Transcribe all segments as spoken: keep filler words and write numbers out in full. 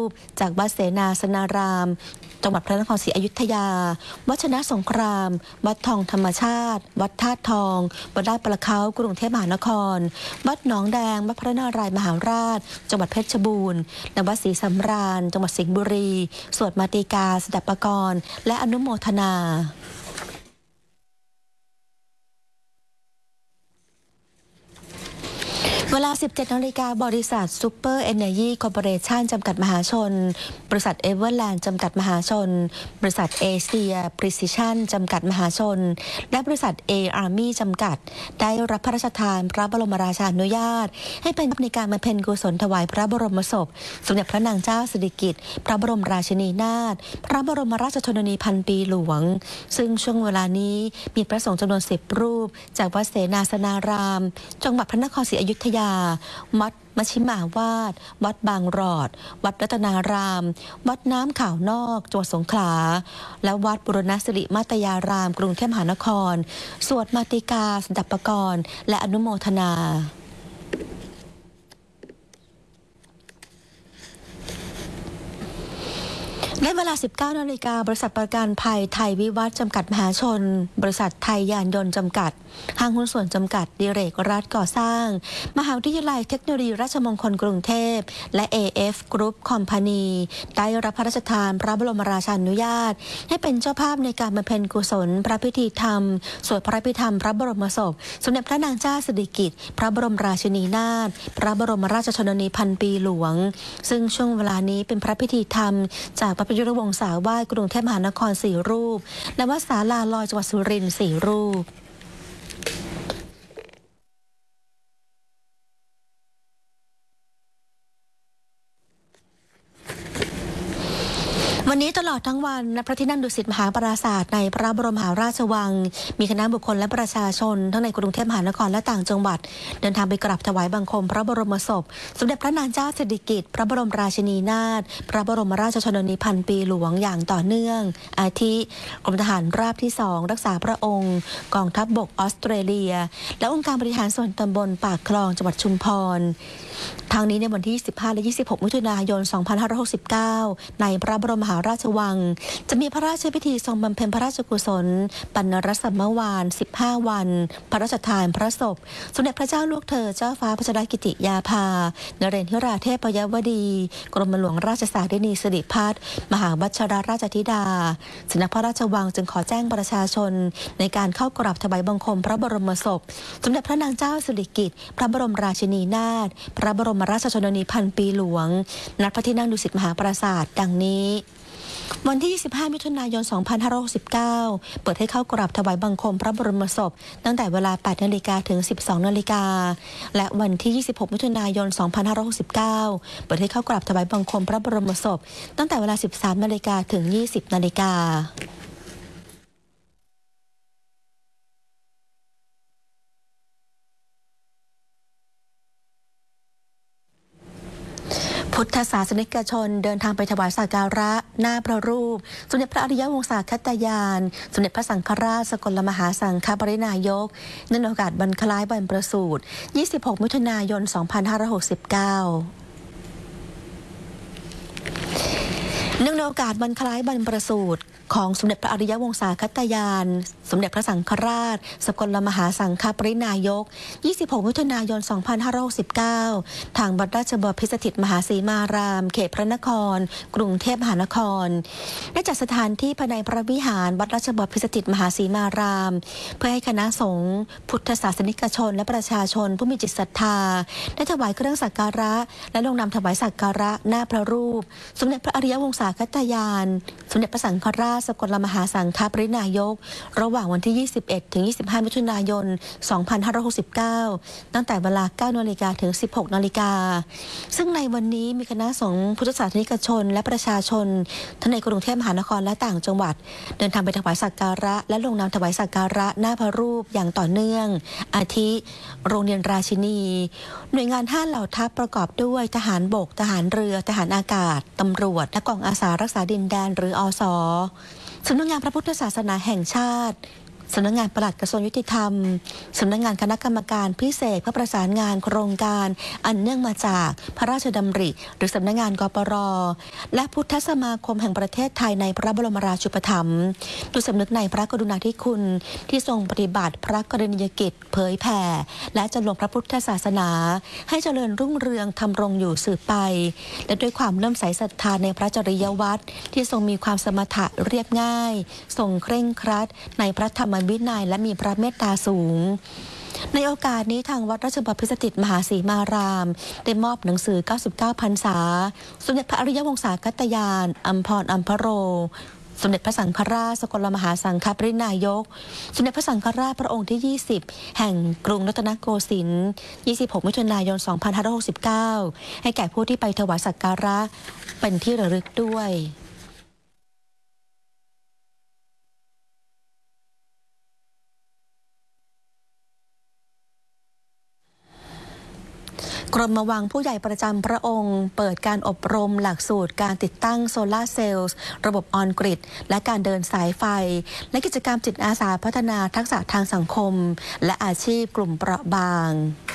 ปจากวัดเสนาสนารามจังหวัดพระนครศรีอยุธยาวัดชนะสงครามวัดทองธรรมชาติวัดธาตุทองวัดลาดประเขากรุงเทพมหานครวัดหนองแดงวัดพระนารายณ์มหาราชจังหวัดเพชรบูรณ์และวัดศรีสำราญจังหวัดสิงห์บุรีสวดมาติกาสดับปกรณ์และอนุโมทนาเวลา สิบเจ็ดนาฬิกา บริษัทซูเปอร์เอเนอร์จีคอร์ปอเรชั่นจำกัดมหาชนบริษัทเอเวอร์แลนด์จำกัดมหาชนบริษัทเอเชียพรีซิชั่นจำกัดมหาชนและบริษัทเออาร์มี่จำกัดได้รับพระราชทานพระบรมราชานุญาตให้เป็นในการบำเพ็ญกุศลถวายพระบรมศพสมเด็จพระนางเจ้าสิริกิติ์พระบรมราชินีนาถพระบรมราชชนนีพันปีหลวงซึ่งช่วงเวลานี้มีพระสงฆ์จำนวนสิบรูปจากวัดเสนาสนารามจังหวัดพระนครศรีอยุธยาวัดมชิมาวาดวัดบางรอดวัดรัตนารามวัดน้ำขาวนอกจังหวัดสงขลาและวัดบุรณสิริมาตยารามกรุงเทพมหานครสวดมาติกาสดับปกรณ์และอนุโมทนาในเวลา สิบเก้านาฬิกา บริษัทประกันภัยไทยวิวัฒน์จำกัดมหาชนบริษัทไทยยานยนต์จำกัดห้างหุ้นส่วนจำกัดดิเรกรัฐก่อสร้างมหาวิทยาลัยเทคโนโลยีราชมงคลกรุงเทพและ เอ เอฟ Group Company ได้รับพระราชทานพระบรมราชานุญาตให้เป็นเจ้าภาพในการบำเพ็ญกุศลพระพิธีธรรมสวดพระพิธรรมพระบรมศพสมเด็จพระนางเจ้าสิริกิติ์พระบรมราชินีนาถพระบรมราชชนนีพันปีหลวงซึ่งช่วงเวลานี้เป็นพระพิธีธรรมจากพระพุทธวงศาวาสกรุงเทพมหานครสี่รูปและวัดศาลาลอยจังหวัดสุรินทร์สี่รูปวันนี้ตลอดทั้งวันณพระที่นั่งดุสิตมหาปราสาทในพระบรมมหาราชวังมีคณะบุคคลและประชาชนทั้งในกรุงเทพมหานครและต่างจังหวัดเดินทางไปกราบถวายบังคมพระบรมศพสมเด็จพระนางเจ้าสิริกิติ์พระบรมราชินีนาถพระบรมราชชนนีพันปีหลวงอย่างต่อเนื่องอาทิกรมทหารราบที่สองรักษาพระองค์กองทัพบกออสเตรเลียและองค์การบริหารส่วนตำบลปากคลองจังหวัดชุมพรทางนี้ในวันที่ยี่สิบห้าและยี่สิบหกมิถุนายนสองพันห้าร้อยหกสิบเก้าในพระบรมมหาราชวังจะมีพระราชพิธีทรงบำเพ็ญพระราชกุศลปัณณรสัมมวานสิบห้าวันพระราชทานพระศพสมเด็จพระเจ้าลูกเธอเจ้าฟ้าพัชรกิติยาภานเรนทิราเทพยวดีกรมหลวงราชสารินีสิริพัฒน์มหาวัชรราชธิดาสำนักพระราชวังจึงขอแจ้งประชาชนในการเข้ากราบถวายบังคมพระบรมศพสมเด็จพระนางเจ้าสิริกิติ์พระบรมราชินีนาถพระบรมราชชนนีพันปีหลวงณพระที่นั่งดุสิตมหาปราสาทดังนี้วันที่ยี่สิบห้ามิถุนายนสองพันห้าร้อยหกสิบเก้าเปิดให้เข้ากราบถวายบังคมพระบรมศพตั้งแต่เวลา แปดนาฬิกา ถึง สิบสองนาฬิกาและวันที่ยี่สิบหกมิถุนายนสองพันห้าร้อยหกสิบเก้าเปิดให้เข้ากราบถวายบังคมพระบรมศพตั้งแต่เวลา สิบสามนาฬิกา ถึง ยี่สิบนาฬิกาพุทธศาสนิกชนเดินทางไปถวายสักการะหน้าพระรูปสมเด็จพระอริยวงศาคตยานสมเด็จพระสังฆราชสกลมหาสังฆปรินายกเนื่องในโอกาสวันคล้ายวันประสูติยี่สิบหกมิถุนายนสองพันห้าร้อยหกสิบเก้าเนื่องในโอกาสวันคล้ายวันประสูติของสมเด็จพระอริยวงศาคตยานสมเด็จพระสังฆราชสกลมหาสังฆปรินายกยี่สิบหกมิถุนายนสองพันห้าร้อยหกสิบเก้าทางวัดราชบพิสถิตมหาสีมารามเขตพระนครกรุงเทพมหานครได้จัดสถานที่ภายในพระวิหารวัดราชบพิสถิตมหาสีมารามเพื่อให้คณะสงฆ์พุทธศาสนิกชนและประชาชนผู้มีจิตศรัทธาได้ถวายเครื่องสักการะและลงนามถวายสักการะหน้าพระรูปสมเด็จพระอริยวงศาคตยานสมเด็จพระสังฆราชสกลมหาสังฆปรินายกระหว่างวันที่ยี่สิบเอ็ดถึงยี่สิบห้ามิถุนายนสองพันห้าร้อยหกสิบเก้าตั้งแต่เวลา เก้านาฬิกา ถึง สิบหกนาฬิกาซึ่งในวันนี้มีคณะสงฆ์พุทธศาสนิกชนและประชาชนทั้งในกรุงเทพมหานครและต่างจังหวัดเดินทางไปถวายสักการะและลงนามถวายสักการะหน้าพระรูปอย่างต่อเนื่องอาทิโรงเรียนราชินีหน่วยงานห้าเหล่าทัพประกอบด้วยทหารบกทหารเรือทหารอากาศตำรวจและกองอาสารักษาดินแดนหรืออส.สำนักงานพระพุทธศาสนาแห่งชาติสำนักงานปลัดกระทรวงยุติธรรมสำนักงานคณะกรรมการพิเศษเพื่อประสานงานโครงการอันเนื่องมาจากพระราชดำริหรือสำนักงานกปร.และพุทธสมาคมแห่งประเทศไทยในพระบรมราชูปถัมภ์ด้วยสำนึกในพระกรุณาธิคุณที่ทรงปฏิบัติพระกรณียกิจเผยแผ่และจำลองพระพุทธศาสนาให้เจริญรุ่งเรืองทำรงอยู่สืบไปและด้วยความเลื่อมใสศรัทธาในพระจริยวัตรที่ทรงมีความสมถะเรียบง่ายทรงเคร่งครัดในพระธรรมวินัยและมีพระเมตตาสูงในโอกาสนี้ทางวัดราชบพิตรสถิตมหาสีมารามได้มอบหนังสือเก้าสิบเก้าพรรษาสมเด็จพระอริยวงศาคัตยานอัมพรอัมพโรสมเด็จพระสังฆราชสกลมหาสังฆปรินายกสมเด็จพระสังฆราชพระองค์ที่ ยี่สิบ แห่งกรุงรัตนโกสินทร์ ยี่สิบหก มิถุนายน สองพันห้าร้อยหกสิบเก้า ให้แก่ผู้ที่ไปถวายสักการะเป็นที่ระลึกด้วยกรมวังผู้ใหญ่ประจำพระองค์เปิดการอบรมหลักสูตรการติดตั้งโซลาร์เซลล์ระบบออนกริดและการเดินสายไฟและกิจกรรมจิตอาสาพัฒนาทักษะทางสังคมและอาชีพกลุ่มเปราะบาง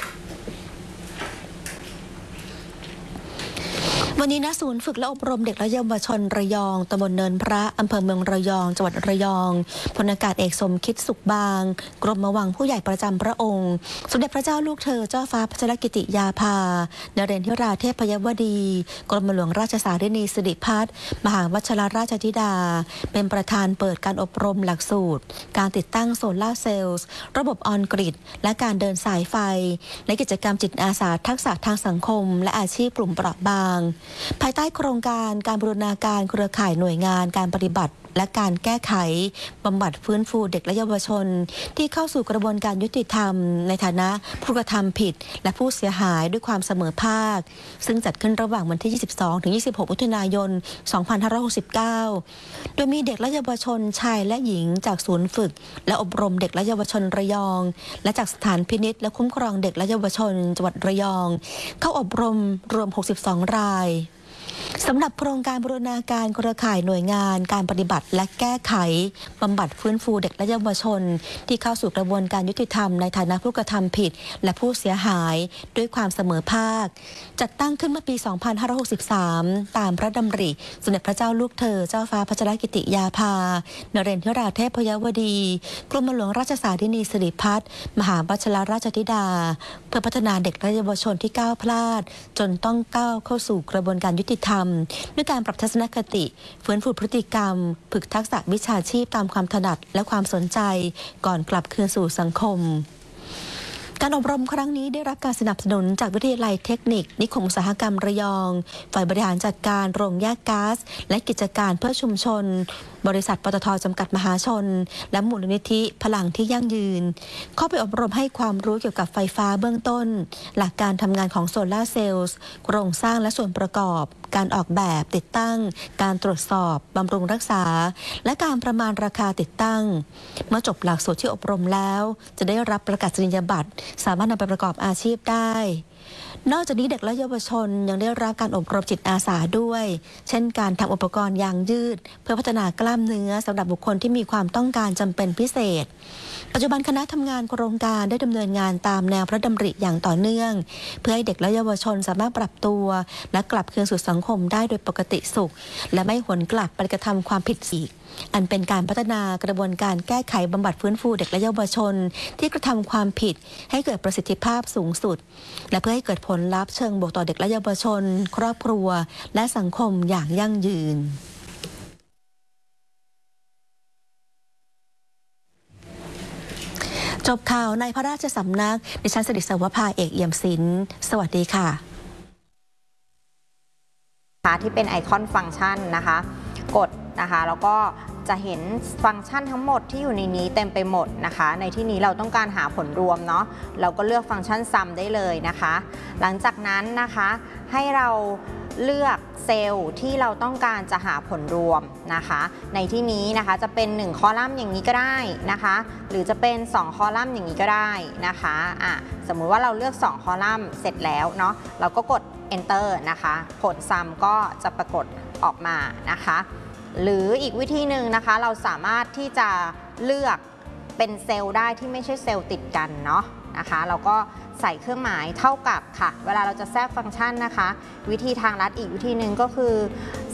วันนี้ณศูนย์ฝึกและอบรมเด็กและเยาวชนระยองตำบลเนินพระอำเภอเมืองระยองจังหวัดระยองพลอากาศเอกสมคิดสุขบางกรมวังผู้ใหญ่ประจำพระองค์สมเด็จพระเจ้าลูกเธอเจ้าฟ้าพัชรกิติยาภานเรนทิราเทพยวดีกรมหลวงราชสารินีสิริพัฒน์มหาวชิรราชธิดาเป็นประธานเปิดการอบรมหลักสูตรการติดตั้งโซลาร์เซลล์ระบบออนกริดและการเดินสายไฟและกิจกรรมจิตอาสาทักษะทางสังคมและอาชีพกลุ่มเปราะบางภายใต้โครงการการบูรณาการเครือข่ายหน่วยงานการปฏิบัติและการแก้ไขบำบัดฟื้นฟูเด็กและเยาวชนที่เข้าสู่กระบวนการยุติธรรมในฐานะผู้กระทำผิดและผู้เสียหายด้วยความเสมอภาคซึ่งจัดขึ้นระหว่างวันที่ ยี่สิบสองถึงยี่สิบหก มิถุนายน สองพันห้าร้อยหกสิบเก้า โดยมีเด็กและเยาวชนชายและหญิงจากศูนย์ฝึกและอบรมเด็กและเยาวชนระยองและจากสถานพินิจและคุ้มครองเด็กและเยาวชนจังหวัดระยองเข้าอบรมรวมหกสิบสองรายสำหรับโครงการบูรณาการเครือข่ายหน่วยงานการปฏิบัติและแก้ไขบำบัดฟื้นฟูเด็กและเยาวชนที่เข้าสู่กระบวนการยุติธรรมในฐานะผู้กระทำผิดและผู้เสียหายด้วยความเสมอภาคจัดตั้งขึ้นเมื่อปี สองพันห้าร้อยหกสิบสาม ตามพระดำริสมเด็จพระเจ้าลูกเธอเจ้าฟ้าพัชรกิติยาภานเรนทิราเทพยวดีกรมหลวงราชสารินีสิริพัฒน์มหาวชิรราชธิดาเพื่อพัฒนาเด็กและเยาวชนที่ก้าวพลาดจนต้องก้าวเข้าสู่กระบวนการยุติธรรมด้วยการปรับทัศนคติฟื้นฟูพฤติกรรมฝึกทักษะวิชาชีพตามความถนัดและความสนใจก่อนกลับคืนสู่สังคมการอบรมครั้งนี้ได้รับการสนับสนุนจากวิทยาลัยเทคนิคนิคมอุตสาหกรรมระยองฝ่ายบริหารจัดการโรงแยกก๊าซและกิจการเพื่อชุมชนบริษัทปตท.จำกัดมหาชนและมูลนิธิพลังที่ยั่งยืนเข้าไปอบรมให้ความรู้เกี่ยวกับไฟฟ้าเบื้องต้นหลักการทำงานของโซลาร์เซลล์โครงสร้างและส่วนประกอบการออกแบบติดตั้งการตรวจสอบบำรุงรักษาและการประมาณราคาติดตั้งเมื่อจบหลักสูตรที่อบรมแล้วจะได้รับประกาศนียบัตรสามารถนำไปประกอบอาชีพได้นอกจากนี้เด็กและเยาวชนยังได้รับการอบรมจิตอาสาด้วยเช่นการทำอุปกรณ์ยางยืดเพื่อพัฒนากล้ามเนื้อสำหรับบุคคลที่มีความต้องการจำเป็นพิเศษปัจจุบันคณะทำงานโครงการได้ดำเนินงานตามแนวพระดำริอย่างต่อเนื่องเพื่อให้เด็กและเยาวชนสามารถปรับตัวและกลับคืนสู่สังคมได้โดยปกติสุขและไม่หวนกลับไปกระทำความผิดอีกอันเป็นการพัฒนากระบวนการแก้ไขบำบัดฟื้นฟูเด็กและเยาวชนที่กระทำความผิดให้เกิดประสิทธิภาพสูงสุดและเพื่อให้เกิดผลลัพธ์เชิงบวกต่อเด็กและเยาวชนครอบครัวและสังคมอย่างยั่งยืนจบข่าวในพระราชสำนักดิฉันสิริสวภาเอกเอี่ยมศิลป์สวัสดีค่ะที่เป็นไอคอนฟังก์ชันนะคะกดนะคะแล้วก็จะเห็นฟังก์ชันทั้งหมดที่อยู่ในนี้เต็มไปหมดนะคะในที่นี้เราต้องการหาผลรวมเนาะเราก็เลือกฟังก์ชัน ซัม ได้เลยนะคะหลังจากนั้นนะคะให้เราเลือกเซลล์ที่เราต้องการจะหาผลรวมนะคะในที่นี้นะคะจะเป็นหนึ่งคอลัมน์อย่างนี้ก็ได้นะคะหรือจะเป็นสองคอลัมน์อย่างนี้ก็ได้นะคะอ่ะสมมุติว่าเราเลือกสองคอลัมน์เสร็จแล้วเนาะเราก็กด Enter นะคะผล ซัม ก็จะปรากฏออกมานะคะหรืออีกวิธีหนึ่งนะคะเราสามารถที่จะเลือกเป็นเซลล์ได้ที่ไม่ใช่เซลล์ติดกันเนาะนะคะเราก็ใส่เครื่องหมายเท่ากับค่ะเวลาเราจะแทรกฟังก์ชันนะคะวิธีทางลัดอีกวิธีหนึ่งก็คือ